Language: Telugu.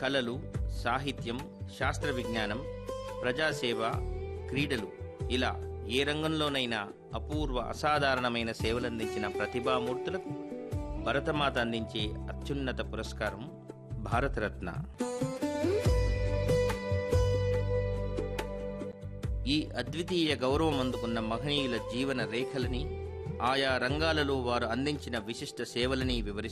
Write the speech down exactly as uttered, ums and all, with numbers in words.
కళలు, సాహిత్యం, శాస్త్ర విజ్ఞానం, ప్రజాసేవ, క్రీడలు ఇలా ఏ రంగంలోనైనా అపూర్వ అసాధారణమైన సేవలందించిన ప్రతిభామూర్తులకు భరతమాత అందించే అత్యున్నత పురస్కారం భారతరత్న. ఈ అద్వితీయ గౌరవం అందుకున్న మహనీయుల జీవన రేఖలని, ఆయా రంగాలలో వారు అందించిన విశిష్ట సేవలని వివరిస్తూ